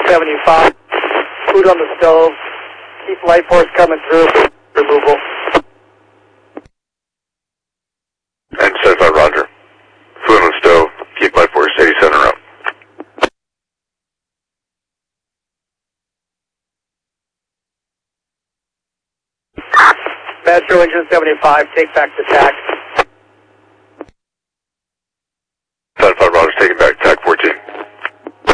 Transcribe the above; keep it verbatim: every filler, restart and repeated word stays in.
seventy-five. Food on the stove. Keep light force coming through. Removal. And seventy-five, roger. Food on the stove. Keep light force eighty center up. Metro Engine seventy-five, take back to tack.